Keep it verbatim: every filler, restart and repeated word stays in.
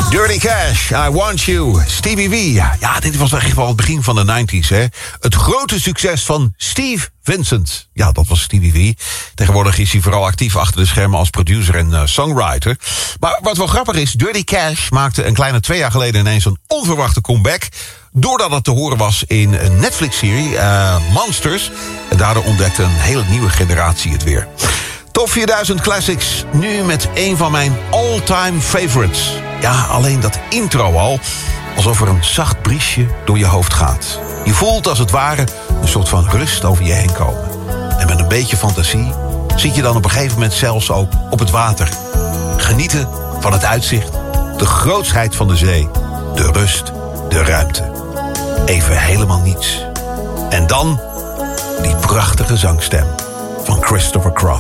Dirty Cash, I Want You, Stevie V. Ja, dit was echt wel het begin van de negentig, hè. Het grote succes van Steve Vincent. Ja, dat was Stevie V. Tegenwoordig is hij vooral actief achter de schermen als producer en uh, songwriter. Maar wat wel grappig is, Dirty Cash maakte een kleine twee jaar geleden ineens een onverwachte comeback, doordat het te horen was in een Netflix-serie, uh, Monsters. En daardoor ontdekte een hele nieuwe generatie het weer. Top vierduizend Classics, nu met een van mijn all-time favorites. Ja, alleen dat intro al, alsof er een zacht briesje door je hoofd gaat. Je voelt als het ware een soort van rust over je heen komen. En met een beetje fantasie zit je dan op een gegeven moment zelfs ook op het water. Genieten van het uitzicht, de grootsheid van de zee, de rust, de ruimte. Even helemaal niets. En dan die prachtige zangstem van Christopher Cross.